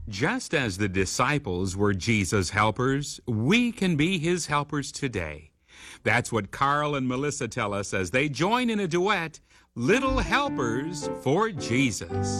Just as the disciples were Jesus' helpers, we can be his helpers today. That's what Carl and Melissa tell us as they join in a duet, Little Helpers for Jesus.